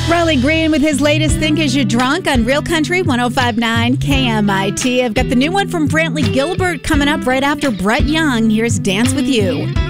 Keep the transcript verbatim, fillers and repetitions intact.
Riley Green with his latest Think Is You Drunk on Real Country one oh five point nine K M I T. I've got the new one from Brantley Gilbert coming up right after Brett Young. Here's Dance With You.